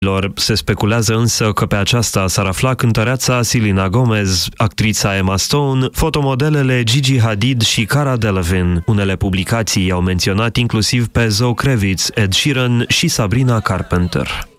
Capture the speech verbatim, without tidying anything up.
Se speculează însă că pe aceasta s-ar afla cântăreața Selena Gomez, actrița Emma Stone, fotomodelele Gigi Hadid și Cara Delevingne. Unele publicații au menționat inclusiv pe Zoe Kravitz, Ed Sheeran și Sabrina Carpenter.